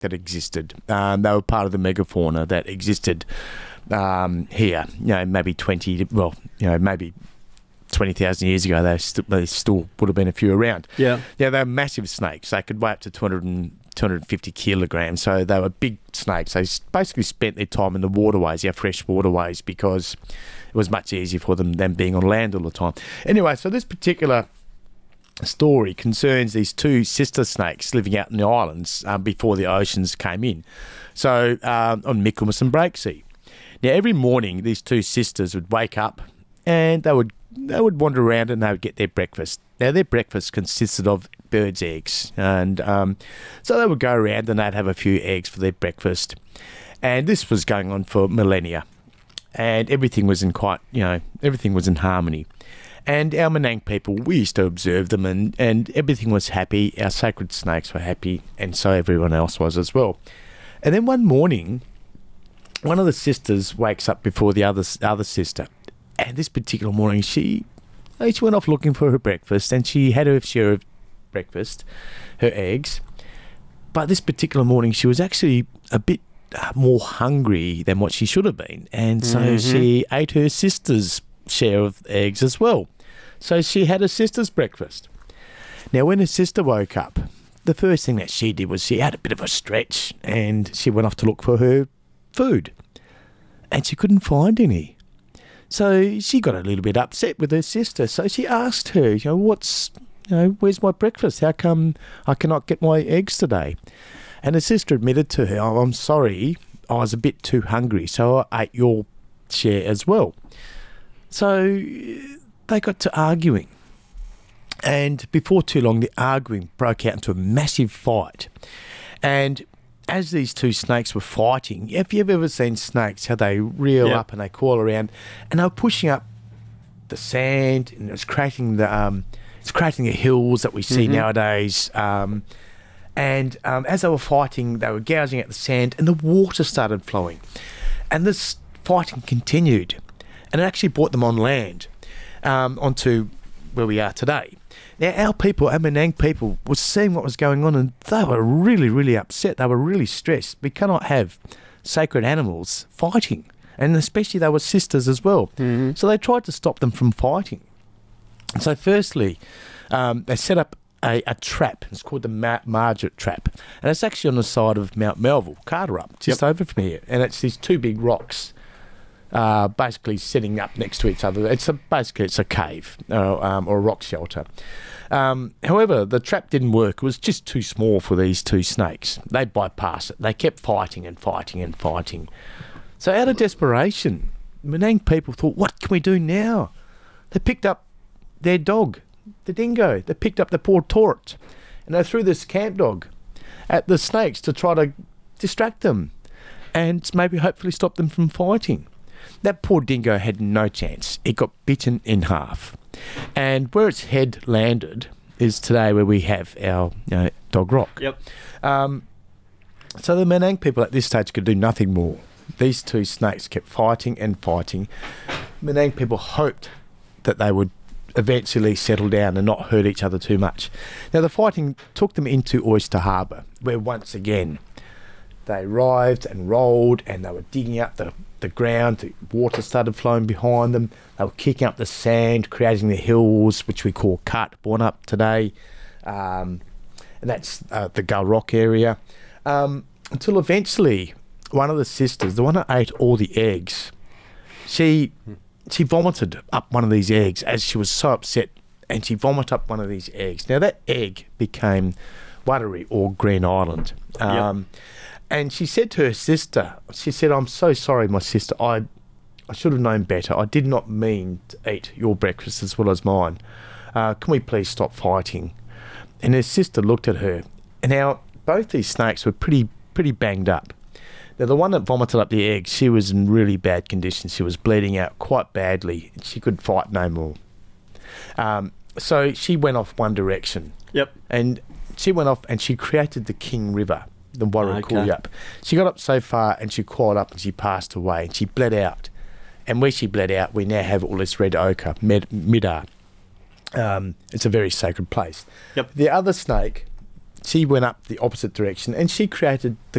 that existed. They were part of the megafauna that existed here. Maybe maybe 20,000 years ago, they still would have been a few around. Yeah. Now, they were massive snakes. They could weigh up to 250 kilograms, so they were big snakes. They basically spent their time in the waterways, our fresh waterways, because it was much easier for them than being on land all the time. Anyway, so this particular story concerns these two sister snakes living out in the islands before the oceans came in. So on Michaelmas and Breaksea. Now, every morning, these two sisters would wake up and they would wander around and they would get their breakfast. Now, their breakfast consisted of birds' eggs. And so they would go around and they'd have a few eggs for their breakfast. And this was going on for millennia. And everything was everything was in harmony. And our Menang people, we used to observe them and everything was happy. Our sacred snakes were happy and so everyone else was as well. And then one morning, one of the sisters wakes up before the other sister. And this particular morning, she went off looking for her breakfast and she had her share of breakfast, her eggs. But this particular morning, she was actually a bit more hungry than what she should have been. And so she ate her sister's share of eggs as well. So she had her sister's breakfast. Now, when her sister woke up, the first thing that she did was she had a bit of a stretch and she went off to look for her food. And she couldn't find any. So she got a little bit upset with her sister. So she asked her, where's my breakfast? How come I cannot get my eggs today? And her sister admitted to her, oh, I'm sorry, I was a bit too hungry, so I ate your share as well. So they got to arguing. And before too long, the arguing broke out into a massive fight. And as these two snakes were fighting, have you ever seen snakes, how they reel up and they coil around, and they were pushing up the sand, and it's creating the hills that we see nowadays. And as they were fighting, they were gouging at the sand, and the water started flowing. And this fighting continued, and it actually brought them on land, onto where we are today. Now, our people, our Menang people, were seeing what was going on, and they were really, really upset. They were really stressed. We cannot have sacred animals fighting, and especially they were sisters as well. So they tried to stop them from fighting. So firstly, they set up a trap. It's called the Margaret Trap, and it's actually on the side of Mount Melville, Carterup, just over from here. And it's these two big rocks, basically sitting up next to each other. It's a cave or a rock shelter. However, the trap didn't work. It was just too small for these two snakes. They bypassed it. They kept fighting and fighting and fighting. So out of desperation, Menang people thought, what can we do now? They picked up their dog, the dingo. They picked up the poor torrent, and they threw this camp dog at the snakes to try to distract them and maybe hopefully stop them from fighting. That poor dingo had no chance. It got bitten in half. And where its head landed is today where we have our Dog Rock. So the Menang people at this stage could do nothing more. These two snakes kept fighting and fighting. Menang people hoped that they would eventually settle down and not hurt each other too much. Now, the fighting took them into Oyster Harbour, where once again they writhed and rolled, and they were digging up the ground. The water started flowing behind them. They were kicking up the sand, creating the hills, which we call Cut Bonup today. And that's the Gull Rock area. Until eventually, one of the sisters, the one that ate all the eggs, she vomited up one of these eggs as she was so upset, and she vomited up one of these eggs. Now, that egg became Watery or Green Island. And she said to her sister, she said, I'm so sorry, my sister. I should have known better. I did not mean to eat your breakfast as well as mine. Can we please stop fighting? And her sister looked at her. And now, both these snakes were pretty banged up. Now, the one that vomited up the egg, she was in really bad condition. She was bleeding out quite badly. She could fight no more. So she went off one direction. And she went off and she created the King River, the Warrakulyup. She got up so far and she coiled up and she passed away and she bled out. And where she bled out, we now have all this red ochre, Midar. It's a very sacred place. The other snake, she went up the opposite direction and she created the